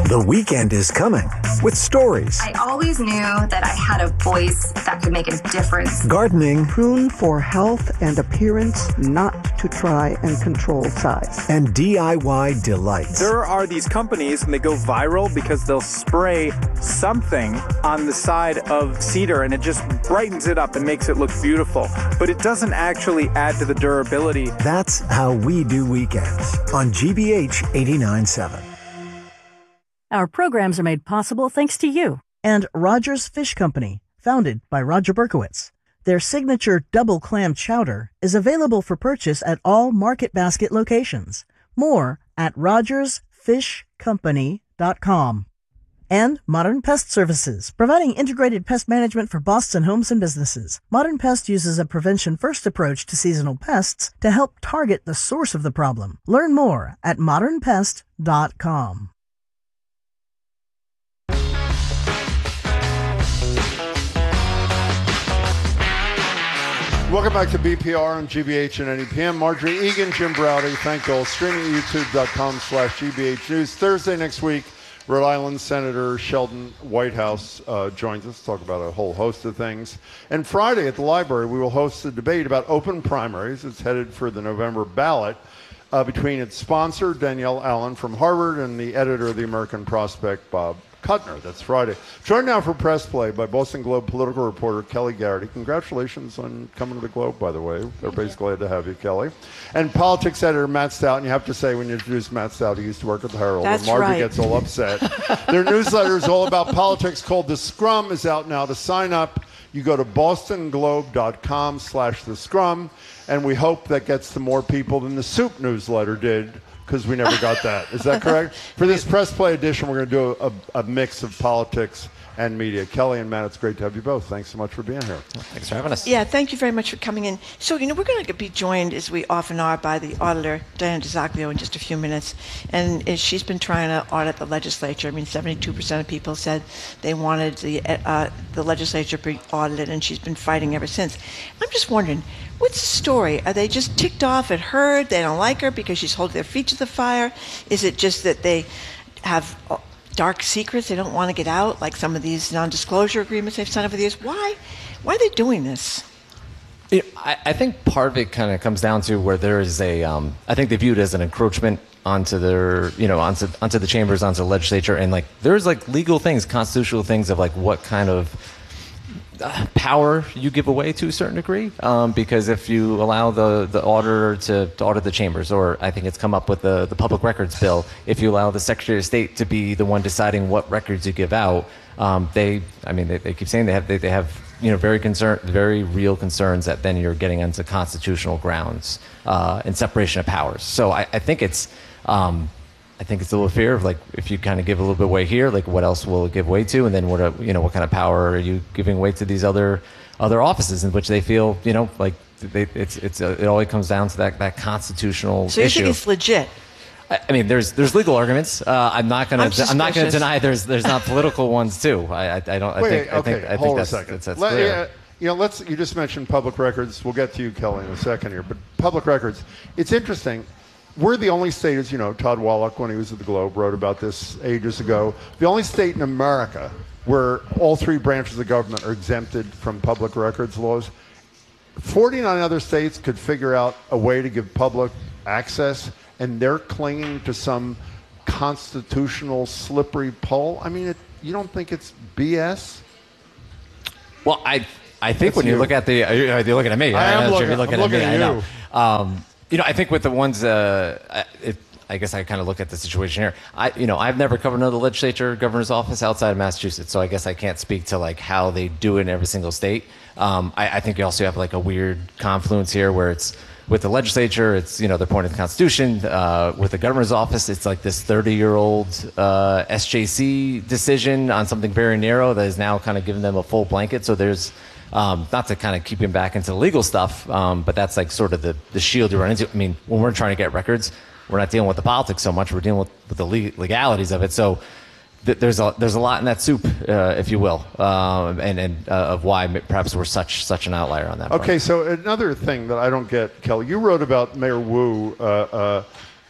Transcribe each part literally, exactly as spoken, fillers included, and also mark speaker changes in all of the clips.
Speaker 1: The weekend is coming with stories.
Speaker 2: I always knew that I had a voice that could make a difference.
Speaker 1: Gardening.
Speaker 3: Prune for health and appearance, not to try and control size.
Speaker 1: And D I Y delights.
Speaker 4: There are these companies and they go viral because they'll spray something on the side of cedar and it just brightens it up and makes it look beautiful. But it doesn't actually add to the durability.
Speaker 1: That's how we do weekends on G B H eighty-nine point seven.
Speaker 5: Our programs are made possible thanks to you and Rogers Fish Company, founded by Roger Berkowitz. Their signature double clam chowder is available for purchase at all Market Basket locations. More at rogers fish company dot com. And Modern Pest Services, providing integrated pest management for Boston homes and businesses. Modern Pest uses a prevention-first approach to seasonal pests to help target the source of the problem. Learn more at modern pest dot com.
Speaker 6: Welcome back to B P R on G B H and N E P M. Marjorie Egan, Jim Browdy, thank you all. Streaming at youtube.com slash GBH News. Thursday next week, Rhode Island Senator Sheldon Whitehouse uh, joins us to talk about a whole host of things. And Friday at the library, we will host a debate about open primaries. It's headed for the November ballot uh, between its sponsor, Danielle Allen from Harvard, and the editor of the American Prospect, Bob Kuttner. That's Friday. Joined now for Press Play by Boston Globe political reporter Kelly Garrity. Congratulations on coming to the Globe, by the way. Everybody's glad to have you, Kelly. And politics editor Matt Stout. And you have to say, when you introduce Matt Stout, he used to work at the Herald.
Speaker 7: That's
Speaker 6: and Margie
Speaker 7: right.
Speaker 6: gets all upset. Their newsletter is all about politics called The Scrum, is out now. To sign up, you go to bostonglobe.com slash the scrum. And we hope that gets to more people than the Soup newsletter did, because we never got that. Is that correct? For this Press Play edition, we're going to do a, a mix of politics and media. Kelly and Matt, it's great to have you both. Thanks so much for being here.
Speaker 8: Thanks for having us.
Speaker 7: Yeah, thank you very much for coming in. So, you know, we're going to be joined, as we often are, by the auditor, Diana DiZoglio, in just a few minutes. And uh, she's been trying to audit the legislature. I mean, seventy-two percent of people said they wanted the, uh, the legislature to be audited, and she's been fighting ever since. I'm just wondering, what's the story? Are they just ticked off at her? They don't like her because she's holding their feet to the fire? Is it just that they have dark secrets they don't want to get out, like some of these non-disclosure agreements they've signed over the years? Why? Why are they doing this?
Speaker 8: You know, I, I think part of it kind of comes down to where there is a, um, I think they view it as an encroachment onto their, you know, onto onto the chambers, onto the legislature, and like there's like legal things, constitutional things of like what kind of Uh, power you give away to a certain degree, um, because if you allow the, the auditor to, to audit the chambers, or I think it's come up with the, the public records bill, if you allow the Secretary of State to be the one deciding what records you give out, um, they, I mean, they, they keep saying they have, they, they have, you know, very concern, very real concerns that then you're getting into constitutional grounds uh, and separation of powers. So I, I think it's, um, I think it's a little fear of like if you kind of give a little bit away here, like what else will it give way to, and then what you know what kind of power are you giving away to these other other offices in which they feel you know like they, it's it's uh, it always comes down to that that constitutional
Speaker 7: So you
Speaker 8: issue.
Speaker 7: think it's legit?
Speaker 8: I, I mean, there's there's legal arguments. Uh, I'm not gonna
Speaker 7: I'm
Speaker 8: de- I'm not gonna
Speaker 7: suspicious.
Speaker 8: deny there's there's not political ones too. I I, I don't. I
Speaker 6: Wait,
Speaker 8: think
Speaker 6: okay,
Speaker 8: I think I
Speaker 6: hold
Speaker 8: think
Speaker 6: on
Speaker 8: that's
Speaker 6: a second.
Speaker 8: that's, that's
Speaker 6: Let-
Speaker 8: clear.
Speaker 6: uh, you know, let's. You just mentioned public records. We'll get to you, Kelly, in a second here. But public records, it's interesting. We're the only state, as you know, Todd Wallach, when he was at the Globe, wrote about this ages ago. The only state in America where all three branches of government are exempted from public records laws. forty-nine other states could figure out a way to give public access, and they're clinging to some constitutional slippery pole. I mean, it, you don't think it's B S?
Speaker 8: Well, I I think
Speaker 6: That's
Speaker 8: when you
Speaker 6: you.
Speaker 8: look at the, are you- are you looking at me?
Speaker 6: I am
Speaker 8: I'm not sure
Speaker 6: looking-
Speaker 8: if you're looking
Speaker 6: I'm
Speaker 8: at
Speaker 6: looking
Speaker 8: me.
Speaker 6: at
Speaker 8: I know.
Speaker 6: you.
Speaker 8: Um, you know, I think with the ones, uh, I- it, I guess I kind of look at the situation here. I, you know, I've never covered another legislature, governor's office outside of Massachusetts, so I guess I can't speak to like how they do it in every single state. Um, I, I think you also have like a weird confluence here where it's with the legislature, it's, you know, they're pointing to the Constitution. Uh, with the governor's office, it's like this thirty-year-old uh, S J C decision on something very narrow that is now kind of giving them a full blanket. So there's, um, not to kind of keep him back into the legal stuff, um, but that's like sort of the, the shield you run into. I mean, when we're trying to get records, we're not dealing with the politics so much. We're dealing with, with the le- legalities of it. So th- there's a there's a lot in that soup, uh, if you will, um, and and uh, of why perhaps we're such such an outlier on that.
Speaker 6: Okay,
Speaker 8: front.
Speaker 6: so another thing that I don't get, Kelly, you wrote about Mayor Wu uh, uh,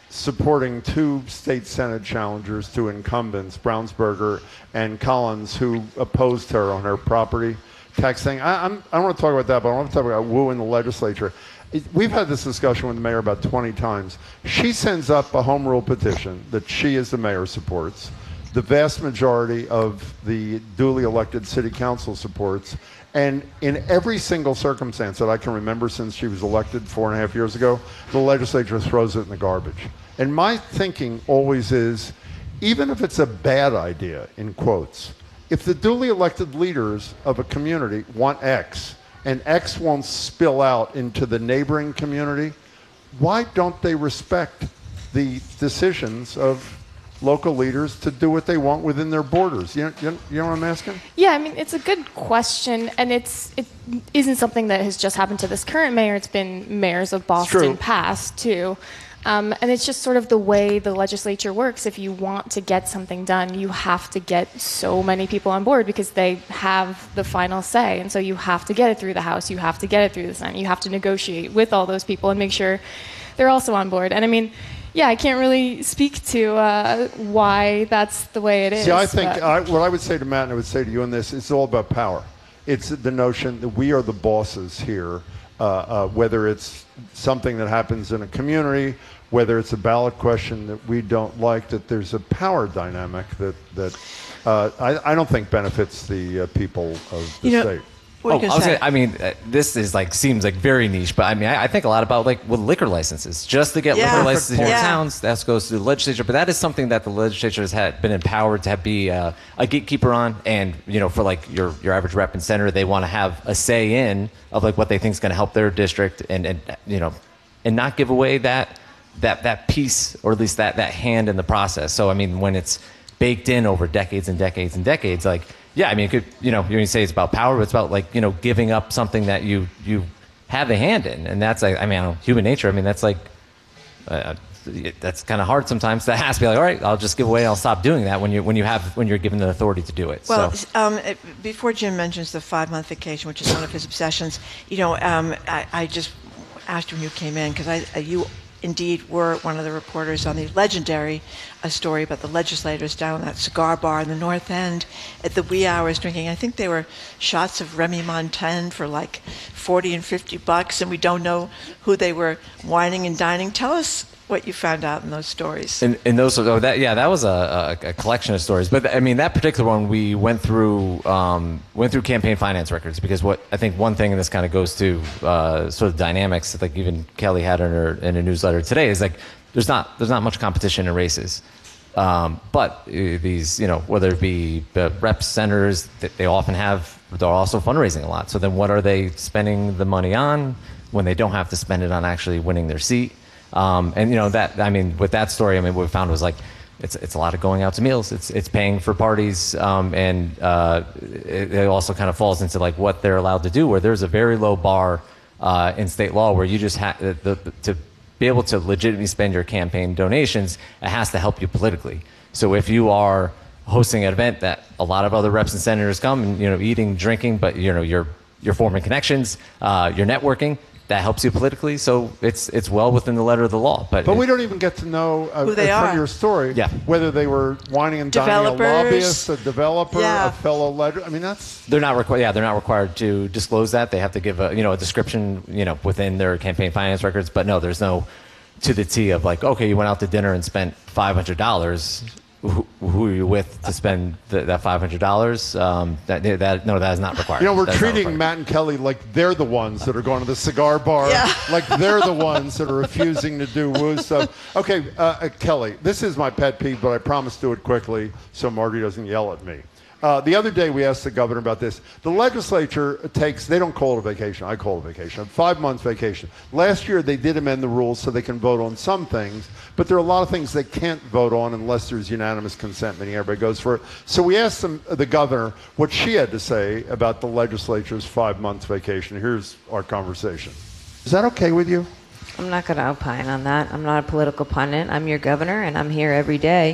Speaker 6: supporting two state Senate challengers, two incumbents, Brownsberger and Collins, who opposed her on her property tax thing. I, I'm, I don't want to talk about that, but I want to talk about Wu in the legislature. It, we've had this discussion with the mayor about twenty times. She sends up a home rule petition that she, as the mayor, supports. The vast majority of the duly elected city council supports. And in every single circumstance that I can remember since she was elected four and a half years ago, the legislature throws it in the garbage. And my thinking always is, even if it's a bad idea, in quotes, if the duly elected leaders of a community want X, and X won't spill out into the neighboring community, why don't they respect the decisions of local leaders to do what they want within their borders? You know, you, you know what I'm asking?
Speaker 9: Yeah, I mean, it's a good question, and it's it isn't something that has just happened to this current mayor. It's been mayors of Boston past, too. Um, and it's just sort of the way the legislature works. If you want to get something done, you have to get so many people on board because they have the final say. And so you have to get it through the House. You have to get it through the Senate. You have to negotiate with all those people and make sure they're also on board. And I mean, yeah, I can't really speak to uh, why that's the way it is.
Speaker 6: See, I think I, what I would say to Matt and I would say to you in this, it's all about power. It's the notion that we are the bosses here, uh, uh, whether it's something that happens in a community, whether it's a ballot question that we don't like, that there's a power dynamic that, that uh, I, I don't think benefits the uh, people of the
Speaker 7: you know,
Speaker 6: state.
Speaker 7: What
Speaker 8: oh,
Speaker 7: are you
Speaker 8: I, was
Speaker 7: say?
Speaker 8: gonna, I mean, uh, this is like seems like very niche, but I mean, I, I think a lot about like with liquor licenses. Just to get
Speaker 7: Yeah.
Speaker 8: liquor licenses in your
Speaker 7: Yeah.
Speaker 8: towns, that goes to the legislature. But that is something that the legislature has had, been empowered to have, be uh, a gatekeeper on. And you know, for like your your average rep and senator, they want to have a say in of like what they think is going to help their district, and and you know, and not give away that that that piece, or at least that that hand in the process. So I mean, when it's baked in over decades and decades and decades, like. Yeah, I mean, it could, you know, you say it's about power, but it's about like, you know, giving up something that you you have a hand in, and that's like, I mean, I don't know, human nature. I mean, that's like, uh, that's kind of hard sometimes to ask. Be like, all right, I'll just give away. I'll stop doing that when you when you have when you're given the authority to do it.
Speaker 7: Well,
Speaker 8: so.
Speaker 7: um, it, before Jim mentions the five month vacation, which is one of his obsessions, you know, um, I, I just asked you when you came in because I uh, you. Indeed were one of the reporters on the legendary uh, story about the legislators down at that cigar bar in the North End at the wee hours drinking. I think they were shots of Remy Montaigne for like forty and fifty bucks, and we don't know who they were wining and dining. Tell us what you found out in those stories.
Speaker 8: And, and those, oh, that, yeah, that was a, a, a collection of stories. But I mean, that particular one, we went through um, went through campaign finance records, because what I think one thing, and this kind of goes to uh, sort of dynamics, like even Kelly had in her in a newsletter today, is like there's not there's not much competition in races. Um, but uh, these, you know, whether it be the reps, senators, they, they often have, they're also fundraising a lot. So then what are they spending the money on when they don't have to spend it on actually winning their seat? Um, and you know that, I mean, with that story, I mean, what we found was like, it's it's a lot of going out to meals. It's it's paying for parties, um, and uh, it, it also kind of falls into like what they're allowed to do, where there's a very low bar uh, in state law where you just have the, the, to be able to legitimately spend your campaign donations. It has to help you politically. So if you are hosting an event that a lot of other reps and senators come and, you know, eating, drinking, but you know you're you're forming connections, uh, you're networking. That helps you politically, so it's it's well within the letter of the law. But
Speaker 6: But
Speaker 8: it,
Speaker 6: we don't even get to know uh,
Speaker 7: Who they
Speaker 6: from
Speaker 7: are.
Speaker 6: your story
Speaker 8: Yeah.
Speaker 6: whether they were whining and dining a
Speaker 7: Developers.
Speaker 6: lobbyist, a developer,
Speaker 7: Yeah.
Speaker 6: a fellow ledger. I mean, that's
Speaker 8: they're not required. Yeah, they're not required to disclose that. They have to give a you know a description you know within their campaign finance records. But no, there's no to the T of like, okay, you went out to dinner and spent five hundred dollars. Who, who are you with to spend the, that five hundred dollars? Um, that, that no, that is not required.
Speaker 6: You know, we're
Speaker 8: That is not
Speaker 6: treating
Speaker 8: required.
Speaker 6: Matt and Kelly like they're the ones that are going to the cigar bar,
Speaker 7: Yeah.
Speaker 6: like they're the ones that are refusing to do woo stuff. Okay, uh, uh, Kelly, this is my pet peeve, but I promise to do it quickly so Marty doesn't yell at me. Uh, the other day we asked the governor about this. The legislature takes, they don't call it a vacation, I call it a vacation, a five months vacation. Last year they did amend the rules so they can vote on some things, but there are a lot of things they can't vote on unless there's unanimous consent, meaning everybody goes for it. So we asked them, the governor what she had to say about the legislature's five months vacation. Here's our conversation. Is that okay with you?
Speaker 10: I'm not going to opine on that. I'm not a political pundit. I'm your governor, and I'm here every day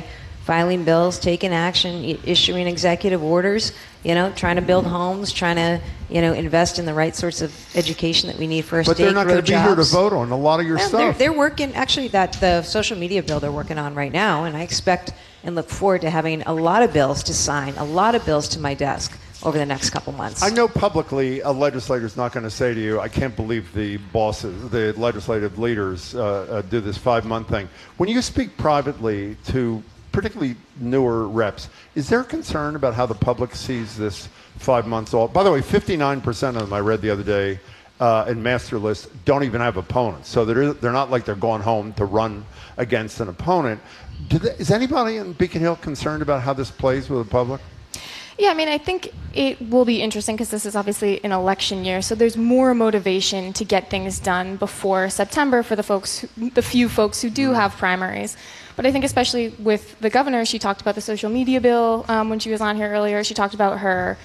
Speaker 10: filing bills, taking action, i- issuing executive orders, you know, trying to build homes, trying to, you know, invest in the right sorts of education that we need for our
Speaker 6: But
Speaker 10: state.
Speaker 6: they're not going
Speaker 10: grow
Speaker 6: to be here to
Speaker 10: jobs.
Speaker 6: vote on a lot of your
Speaker 10: Well, they're,
Speaker 6: stuff.
Speaker 10: they're working, actually, that the social media bill they're working on right now, and I expect and look forward to having a lot of bills to sign, a lot of bills to my desk over the next couple months.
Speaker 6: I know publicly a legislator's not going to say to you, I can't believe the bosses, the legislative leaders uh, uh, do this five-month thing. When you speak privately to particularly newer reps, is there concern about how the public sees this five months off? By the way, fifty-nine percent of them I read the other day uh, in master lists don't even have opponents. So they're, they're not like they're going home to run against an opponent. Do they, is anybody in Beacon Hill concerned about how this plays with the public?
Speaker 9: Yeah, I mean, I think it will be interesting because this is obviously an election year, so there's more motivation to get things done before September for the folks, who, the few folks who do have primaries. But I think especially with the governor, she talked about the social media bill um, when she was on here earlier. She talked about her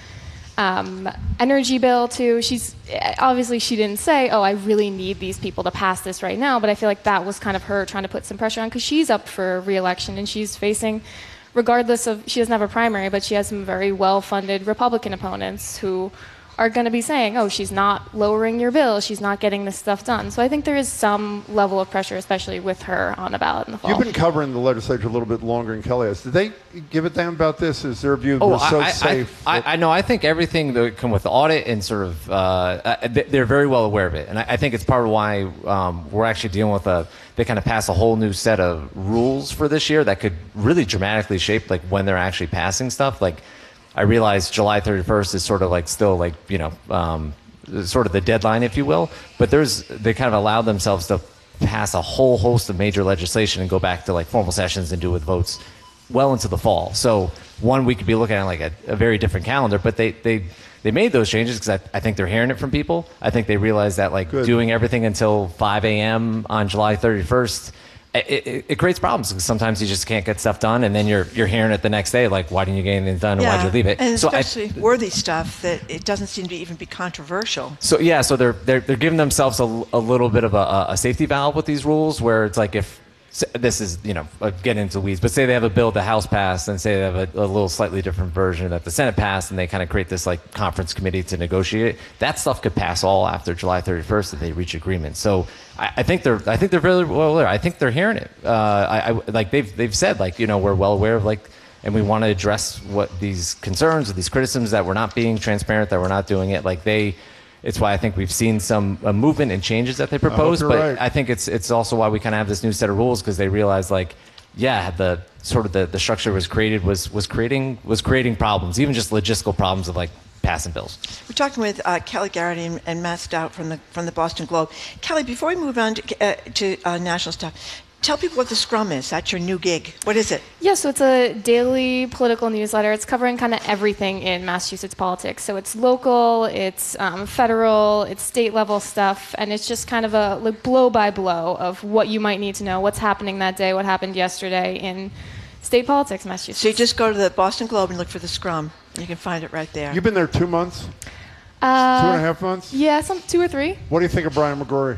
Speaker 9: um, energy bill too. She's obviously she didn't say, "Oh, I really need these people to pass this right now," but I feel like that was kind of her trying to put some pressure on because she's up for re-election and she's facing. Regardless of, she doesn't have a primary, but she has some very well-funded Republican opponents who are going to be saying, oh, she's not lowering your bill, she's not getting this stuff done. So I think there is some level of pressure, especially with her on the ballot in the fall.
Speaker 6: You've been covering the legislature a little bit longer than Kelly has. Did they give a damn about this? Is their view
Speaker 8: Oh,
Speaker 6: they're so
Speaker 8: I, I,
Speaker 6: safe?
Speaker 8: I, I know. I think everything that come with the audit and sort of, uh, uh, they're very well aware of it. And I, I think it's part of why um, we're actually dealing with a, they kind of pass a whole new set of rules for this year that could really dramatically shape like when they're actually passing stuff. Like, I realize July thirty-first is sort of like still like, you know, um, sort of the deadline, if you will. But there's, they kind of allowed themselves to pass a whole host of major legislation and go back to like formal sessions and do with votes well into the fall. So one, we could be looking at like a, a very different calendar, but they, they, they made those changes because I, I think they're hearing it from people. I think they realize that like
Speaker 6: Good.
Speaker 8: doing everything until five a.m. on July thirty-first, it, it, it creates problems because sometimes you just can't get stuff done, and then you're you're hearing it the next day, like, why didn't you get anything done, and why'd you leave it?
Speaker 7: And
Speaker 8: so
Speaker 7: especially
Speaker 8: I,
Speaker 7: worthy stuff that it doesn't seem to even be controversial.
Speaker 8: So yeah, so they're they're they're giving themselves a, a little bit of a, a safety valve with these rules, where it's like if this is, you know, getting into the weeds, but say they have a bill the House passed, and say they have a, a little slightly different version that the Senate passed, and they kind of create this like conference committee to negotiate it. That stuff could pass all after July thirty-first if they reach agreement. So I, I think they're I think they're really well aware. I think they're hearing it. Uh, I, I like they've they've said like, you know, we're well aware of like, and we want to address what these concerns or these criticisms that we're not being transparent, that we're not doing it. Like they. It's why I think we've seen some uh, movement and changes that they propose,
Speaker 6: you're
Speaker 8: but
Speaker 6: right.
Speaker 8: I think it's it's also why we kind of have this new set of rules, because they realize like, yeah, the sort of the, the structure was created was was creating was creating problems, even just logistical problems of like passing bills.
Speaker 7: We're talking with uh, Kelly Garrity and, and Matt Stout from the from the Boston Globe. Kelly, before we move on to, uh, to uh, national stuff, tell people what the Scrum is. That's your new gig. What is it?
Speaker 9: Yeah, so it's a daily political newsletter. It's covering kind of everything in Massachusetts politics. So it's local, it's um, federal, it's state level stuff, and it's just kind of a like, blow by blow of what you might need to know, what's happening that day, what happened yesterday in state politics in Massachusetts.
Speaker 7: So you just go to the Boston Globe and look for the Scrum. You can find it right there.
Speaker 6: You've been there two months?
Speaker 9: Uh,
Speaker 6: two and a half months?
Speaker 9: Yeah, some two or three.
Speaker 6: What do you think of Brian McGrory?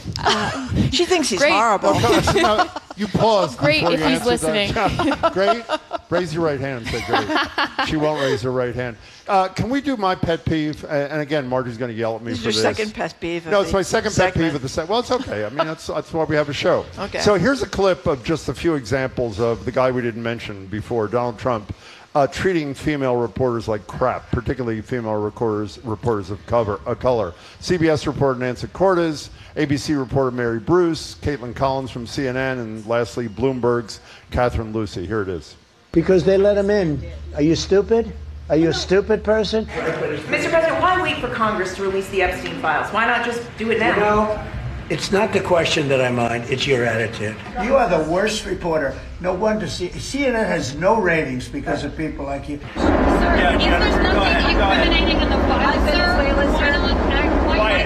Speaker 7: Uh, she thinks he's
Speaker 9: Great.
Speaker 7: horrible.
Speaker 6: No, you paused.
Speaker 9: Great
Speaker 6: before
Speaker 9: if
Speaker 6: you
Speaker 9: he's
Speaker 6: answered
Speaker 9: listening.
Speaker 6: that. Great. Raise your right hand and say great. She won't raise her right hand. Uh, can we do my pet peeve? Uh, and again, Marty's going to yell at me
Speaker 7: This is
Speaker 6: for
Speaker 7: your
Speaker 6: this.
Speaker 7: second pet peeve of
Speaker 6: No, it's
Speaker 7: the
Speaker 6: my second
Speaker 7: segment.
Speaker 6: pet peeve of the set. Well, it's okay. I mean, that's that's why we have a show.
Speaker 7: Okay.
Speaker 6: So here's a clip of just a few examples of the guy we didn't mention before, Donald Trump, uh, treating female reporters like crap, particularly female reporters reporters of cover, uh, color. C B S reporter Nancy Cortez, A B C reporter Mary Bruce, Caitlin Collins from C N N, and lastly Bloomberg's Catherine Lucy. Here it is.
Speaker 11: Because they let him in. Are you stupid? Are you a stupid person?
Speaker 12: Mister President, why wait for Congress to release the Epstein files? Why not just do it now?
Speaker 11: You know, it's not the question that I mind, it's your attitude. You are the worst reporter. No wonder C- CNN has no ratings because of people like you.
Speaker 13: Sir, yeah, if yeah, there's nothing incriminating in the file, sir, why not act
Speaker 6: Quiet,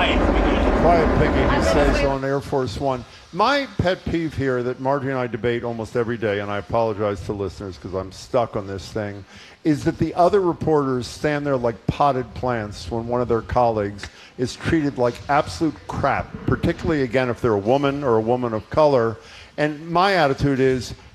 Speaker 13: quiet,
Speaker 6: Quiet, Piggy, he says on Air Force One. My pet peeve here that Marjorie and I debate almost every day, and I apologize to listeners because I'm stuck on this thing, is that the other reporters stand there like potted plants when one of their colleagues is treated like absolute crap, particularly, again, if they're a woman or a woman of color. And my attitude is,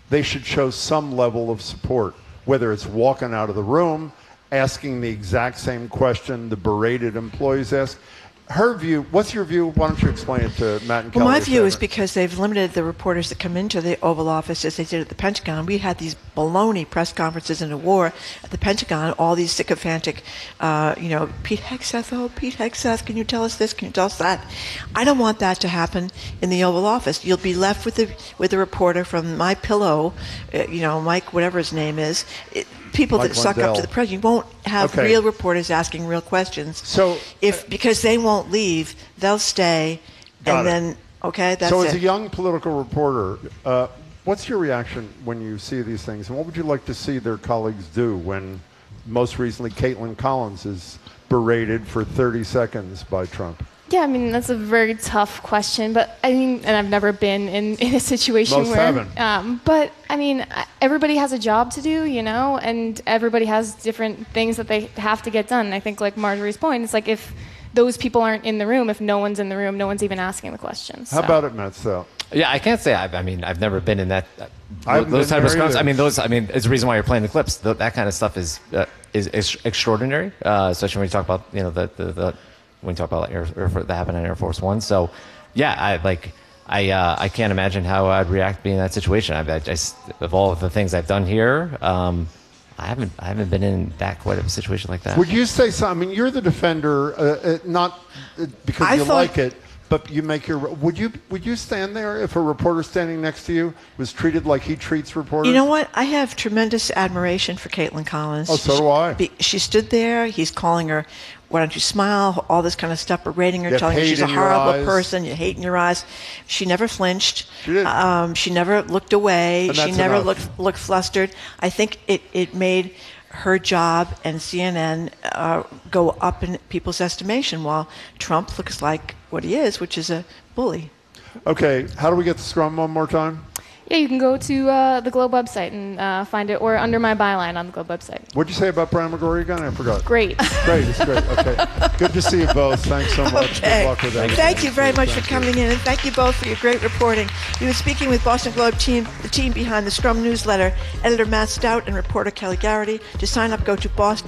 Speaker 6: they should show some level of support, whether it's walking out of the room, asking the exact same question the berated employees ask. Her view, what's your view? Why don't you explain it to Matt and Kelly?
Speaker 7: Well, my view is because they've limited the reporters that come into the Oval Office as they did at the Pentagon. We had these baloney press conferences in the war at the Pentagon, all these sycophantic, uh, you know, Pete Hegseth, oh, Pete Hegseth, can you tell us this? Can you tell us that? I don't want that to happen in the Oval Office. You'll be left with the, with a reporter from My Pillow, uh, you know, Mike, whatever his name is, it, people
Speaker 6: Mike
Speaker 7: that suck
Speaker 6: Lindell.
Speaker 7: up to the president. You won't have
Speaker 6: Okay.
Speaker 7: real reporters asking real questions.
Speaker 6: So,
Speaker 7: if because they won't leave, they'll stay,
Speaker 6: Got
Speaker 7: and
Speaker 6: it.
Speaker 7: then okay, that's
Speaker 6: so
Speaker 7: it.
Speaker 6: as a young political reporter, uh, what's your reaction when you see these things, and what would you like to see their colleagues do when, most recently, Caitlin Collins is berated for thirty seconds by Trump?
Speaker 9: Yeah, I mean, that's a very tough question, but I mean, and I've never been in, in a situation
Speaker 6: Most
Speaker 9: where,
Speaker 6: haven't.
Speaker 9: Um, but I mean, everybody has a job to do, you know, and everybody has different things that they have to get done. And I think, like Marjorie's point, it's like if those people aren't in the room, if no one's in the room, no one's even asking the questions.
Speaker 6: How
Speaker 9: so.
Speaker 6: about it, Matt Stout?
Speaker 8: Yeah, I can't say. I've, I mean, I've never been in that. Uh,
Speaker 6: I haven't
Speaker 8: those
Speaker 6: been
Speaker 8: type of
Speaker 6: there
Speaker 8: scrums.
Speaker 6: either.
Speaker 8: I mean, those. I mean, it's the reason why you're playing the clips. Th- that kind of stuff is uh, is, is extraordinary, uh, especially when you talk about you know the the, the when you talk about Air, Air, that happened on Air Force One. So, yeah, I like. I uh, I can't imagine how I'd react being in that situation. I, I just of all of the things I've done here, um, I haven't I haven't been in that quite of a situation like that.
Speaker 6: Would you say something? I mean, you're the defender, uh, uh, not uh, because
Speaker 7: I
Speaker 6: you
Speaker 7: thought-
Speaker 6: like it, but you make your. Would you would you stand there if a reporter standing next to you was treated like he treats reporters?
Speaker 7: You know what? I have tremendous admiration for Caitlin Collins.
Speaker 6: Oh, so do I.
Speaker 7: She, she stood there. He's calling her, "Why don't you smile?" All this kind of stuff, berating her,
Speaker 6: You have
Speaker 7: telling her
Speaker 6: hate
Speaker 7: she's a
Speaker 6: in your
Speaker 7: horrible
Speaker 6: eyes.
Speaker 7: person. You hate in your eyes. She never flinched.
Speaker 6: She didn't.
Speaker 7: Um, she never looked away.
Speaker 6: And
Speaker 7: She
Speaker 6: that's
Speaker 7: never
Speaker 6: enough.
Speaker 7: looked looked flustered. I think it it made her job and C N N uh, go up in people's estimation, while Trump looks like what he is, which is a bully.
Speaker 6: Okay, how do we get the scrum one more time?
Speaker 9: Yeah, you can go to uh, the Globe website and uh, find it, or under my byline on the Globe website.
Speaker 6: What'd you say about Brian McGrory again? I forgot.
Speaker 9: Great.
Speaker 6: Great, it's great. Okay, good to see you both. Thanks so much.
Speaker 7: Okay.
Speaker 6: Good luck with everything.
Speaker 7: Thank you very much
Speaker 6: Thank
Speaker 7: for
Speaker 6: you.
Speaker 7: coming in, and thank you both for your great reporting. You've been speaking with Boston Globe team, the team behind the Scrum newsletter, editor Matt Stout and reporter Kelly Garrity. To sign up, go to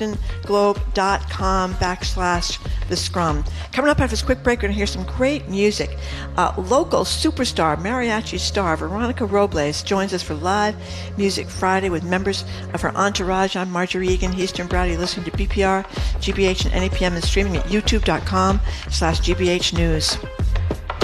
Speaker 7: bostonglobe.com backslash the Scrum. Coming up after this quick break, we're going to hear some great music. Uh, local superstar, mariachi star Veronica Robles joins us for Live Music Friday with members of her entourage. I'm Marjorie Egan. He's Jim Browdy, listening to B P R, G B H, and N E P M, and streaming at youtube.com slash GBH News.